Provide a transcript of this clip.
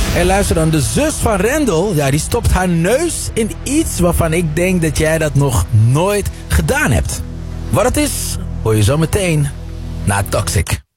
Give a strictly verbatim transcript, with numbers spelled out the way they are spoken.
En luister dan, de zus van Rendel, ja, die stopt haar neus in iets waarvan ik denk dat jij dat nog nooit gedaan hebt. Wat het is, hoor je zo meteen na Toxic.